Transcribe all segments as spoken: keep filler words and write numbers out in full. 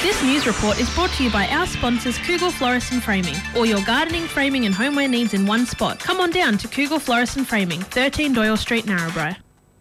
This news report is brought to you by our sponsors Kugel Florist and Framing. All your gardening, framing and homeware needs in one spot. Come on down to Kugel Florist and Framing, thirteen Doyle Street, Narrabri.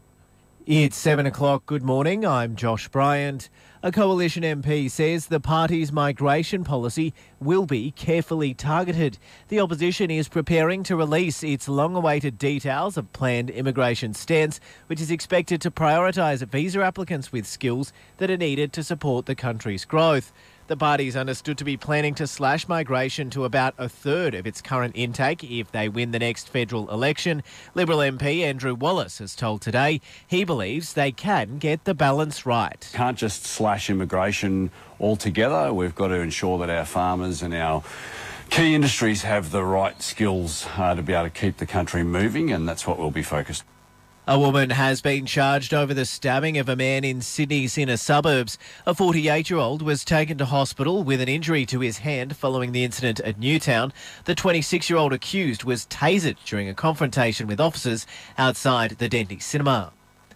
It's seven o'clock. Good morning. I'm Josh Bryant. A Coalition M P says the party's migration policy will be carefully targeted. The opposition is preparing to release its long-awaited details of planned immigration stance, which is expected to prioritise visa applicants with skills that are needed to support the country's growth. The party is understood to be planning to slash migration to about a third of its current intake if they win the next federal election. Liberal M P Andrew Wallace has told Today he believes they can get the balance right. Can't just slash immigration altogether. We've got to ensure that our farmers and our key industries have the right skills uh, to be able to keep the country moving, and that's what we'll be focused on. A woman has been charged over the stabbing of a man in Sydney's inner suburbs. A forty-eight-year-old was taken to hospital with an injury to his hand following the incident at Newtown. The twenty-six-year-old accused was tasered during a confrontation with officers outside the Dendy Cinema.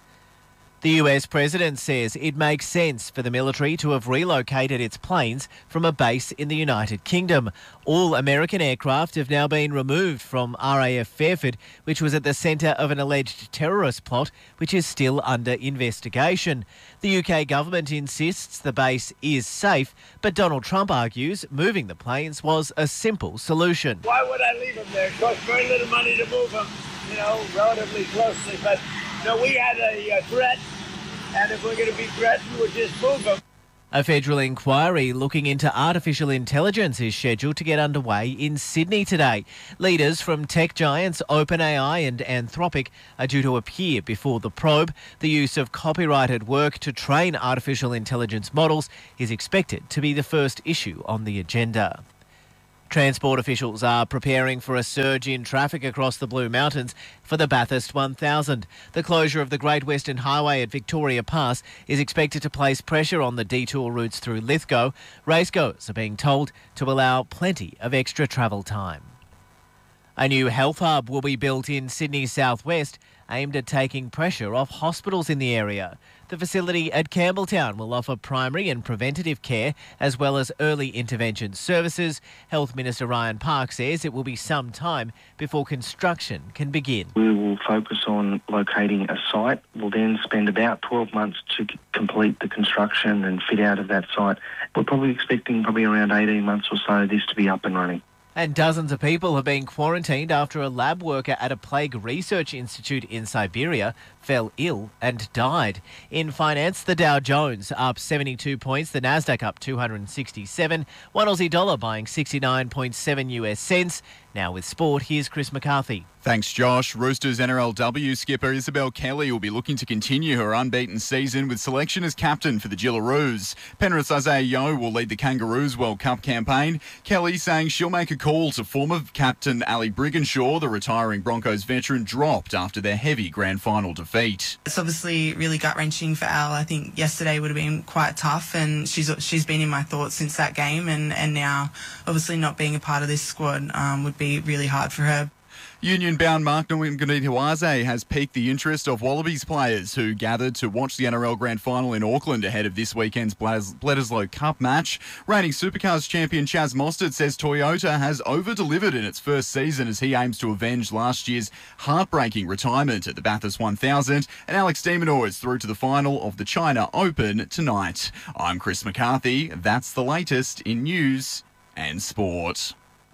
The U S president says it makes sense for the military to have relocated its planes from a base in the United Kingdom. All American aircraft have now been removed from R A F Fairford, which was at the centre of an alleged terrorist plot, which is still under investigation. The U K government insists the base is safe, but Donald Trump argues moving the planes was a simple solution. Why would I leave them there? It costs very little money to move them, you know, relatively closely, but... No, we had a uh, threat, and if we're going to be threatened, we'll just move them. A federal inquiry looking into artificial intelligence is scheduled to get underway in Sydney today. Leaders from tech giants OpenAI and Anthropic are due to appear before the probe. The use of copyrighted work to train artificial intelligence models is expected to be the first issue on the agenda. Transport officials are preparing for a surge in traffic across the Blue Mountains for the Bathurst one thousand. The closure of the Great Western Highway at Victoria Pass is expected to place pressure on the detour routes through Lithgow. Racegoers are being told to allow plenty of extra travel time. A new health hub will be built in Sydney's southwest, aimed at taking pressure off hospitals in the area. The facility at Campbelltown will offer primary and preventative care as well as early intervention services. Health Minister Ryan Park says it will be some time before construction can begin. We will focus on locating a site. We'll then spend about twelve months to c- complete the construction and fit out of that site. We're probably expecting probably around eighteen months or so this to be up and running. And dozens of people have been quarantined after a lab worker at a plague research institute in Siberia fell ill and died. In finance, the Dow Jones up seventy-two points, the Nasdaq up two hundred sixty-seven, one Aussie dollar buying sixty-nine point seven U S cents. Now with sport, here's Chris McCarthy. Thanks, Josh. Roosters N R L W skipper Isabel Kelly will be looking to continue her unbeaten season with selection as captain for the Gillaroos. Penrith's Isaiah Yeo will lead the Kangaroos World Cup campaign. Kelly saying she'll make a call to former captain Ali Brigginshaw. The retiring Broncos veteran dropped after their heavy grand final defeat. It's obviously really gut-wrenching for Al. I think yesterday would have been quite tough, and she's she's been in my thoughts since that game, and, and now obviously not being a part of this squad um, would be really hard for her. Union-bound Mark Ngunitawase has piqued the interest of Wallabies players who gathered to watch the N R L Grand Final in Auckland ahead of this weekend's Bledisloe Cup match. Reigning Supercars champion Chaz Mostert says Toyota has over-delivered in its first season as he aims to avenge last year's heartbreaking retirement at the Bathurst one thousand. And Alex de Minaur is through to the final of the China Open tonight. I'm Chris McCarthy. That's the latest in news and sport.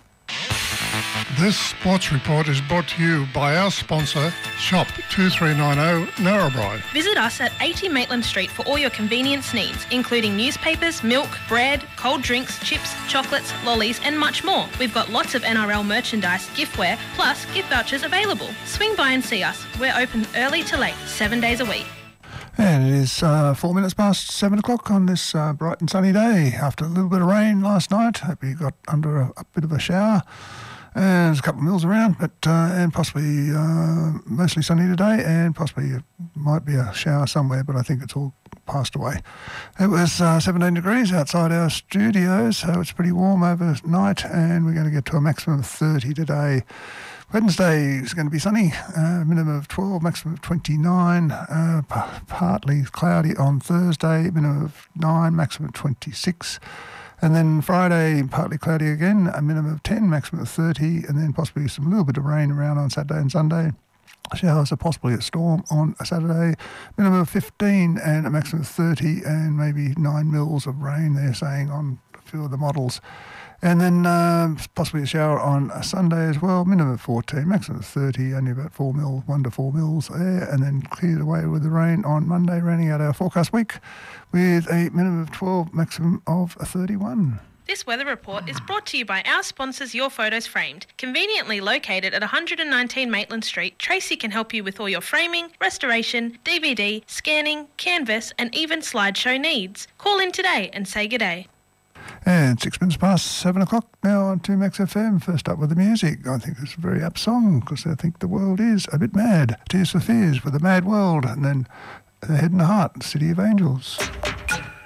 This sports report is brought to you by our sponsor, Shop two three nine zero Narrabri. Visit us at eighty Maitland Street for all your convenience needs, including newspapers, milk, bread, cold drinks, chips, chocolates, lollies and much more. We've got lots of N R L merchandise, giftware, plus gift vouchers available. Swing by and see us. We're open early to late, seven days a week. And it is uh, four minutes past seven o'clock on this uh, bright and sunny day after a little bit of rain last night. Hope you got under a, a bit of a shower. And there's a couple of mills around, but uh, and possibly uh, mostly sunny today, and possibly it might be a shower somewhere, but I think it's all passed away. It was uh, seventeen degrees outside our studios, so it's pretty warm overnight, and we're going to get to a maximum of thirty today. Wednesday is going to be sunny, uh, minimum of twelve, maximum of twenty-nine. Uh, p- partly cloudy on Thursday, minimum of nine, maximum of twenty-six. And then Friday, partly cloudy again, a minimum of ten, maximum of thirty, and then possibly some little bit of rain around on Saturday and Sunday. Showers are possibly at Storm on a Saturday, minimum of fifteen and a maximum of thirty, and maybe nine mils of rain, they're saying, on a few of the models. And then uh, possibly a shower on a Sunday as well, minimum of fourteen, maximum of thirty, only about four mil, one to four mils there, and then cleared away with the rain on Monday, rounding out our forecast week with a minimum of twelve, maximum of thirty-one. This weather report is brought to you by our sponsors, Your Photos Framed. Conveniently located at one hundred nineteen Maitland Street, Tracy can help you with all your framing, restoration, D V D, scanning, canvas and even slideshow needs. Call in today and say good day. And six minutes past seven o'clock now on two Max F M. First up with the music. I think it's a very apt song because I think the world is a bit mad. Tears for Fears with a Mad World, and then The Head and the Heart, City of Angels.